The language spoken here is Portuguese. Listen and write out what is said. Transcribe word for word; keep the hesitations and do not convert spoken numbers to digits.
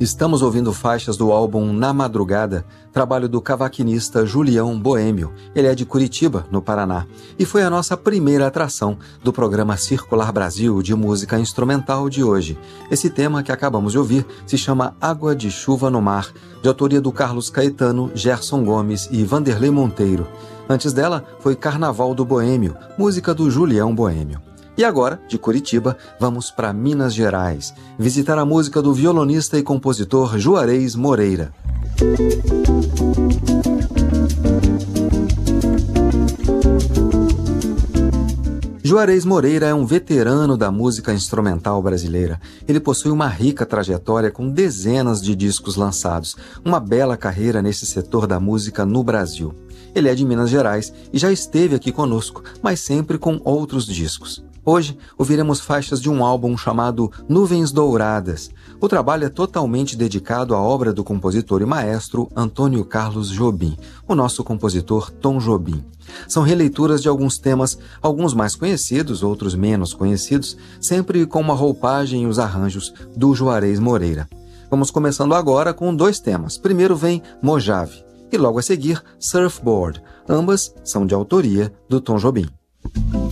Estamos ouvindo faixas do álbum Na Madrugada, trabalho do cavaquinista Julião Boêmio. Ele é de Curitiba, no Paraná, e foi a nossa primeira atração do programa Circular Brasil de música instrumental de hoje. Esse tema que acabamos de ouvir se chama Água de Chuva no Mar, de autoria do Carlos Caetano, Gerson Gomes e Vanderlei Monteiro. Antes dela foi Carnaval do Boêmio, música do Julião Boêmio. E agora, de Curitiba, vamos para Minas Gerais, visitar a música do violonista e compositor Juarez Moreira. Juarez Moreira é um veterano da música instrumental brasileira. Ele possui uma rica trajetória com dezenas de discos lançados, uma bela carreira nesse setor da música no Brasil. Ele é de Minas Gerais e já esteve aqui conosco, mas sempre com outros discos. Hoje, ouviremos faixas de um álbum chamado Nuvens Douradas. O trabalho é totalmente dedicado à obra do compositor e maestro Antônio Carlos Jobim, o nosso compositor Tom Jobim. São releituras de alguns temas, alguns mais conhecidos, outros menos conhecidos, sempre com uma roupagem e os arranjos do Juarez Moreira. Vamos começando agora com dois temas. Primeiro vem Mojave e logo a seguir Surfboard. Ambas são de autoria do Tom Jobim.